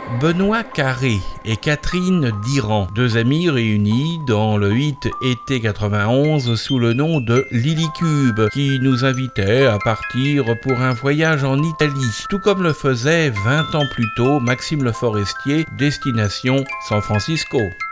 Benoît Carré et Catherine Diran, deux amis réunis dans le hit Été 91 sous le nom de Lilycube, qui nous invitait à partir pour un voyage en Italie, tout comme le faisait 20 ans plus tôt Maxime Le Forestier, destination San Francisco.